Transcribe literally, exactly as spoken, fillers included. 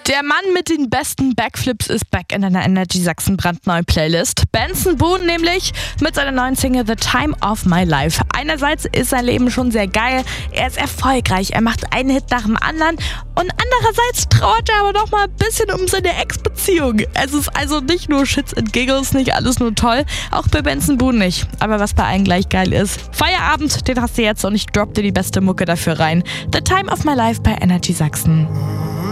Der Mann mit den besten Backflips ist back in einer Energy Sachsen brandneuen Playlist. Benson Boone nämlich mit seiner neuen Single The Time of My Life. Einerseits ist sein Leben schon sehr geil, er ist erfolgreich, er macht einen Hit nach dem anderen und andererseits trauert er aber noch mal ein bisschen um seine Ex-Beziehung. Es ist also nicht nur Shits and Giggles, nicht alles nur toll, auch bei Benson Boone nicht. Aber was bei allen gleich geil ist, Feierabend, den hast du jetzt und ich dropp dir die beste Mucke dafür rein. The Time of My Life bei Energy Sachsen.